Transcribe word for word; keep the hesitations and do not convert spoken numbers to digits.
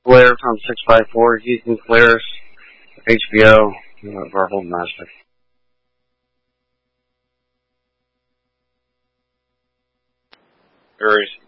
Blair from six five four, Ethan Claris, H B O, uh, of our Hold Master. Aries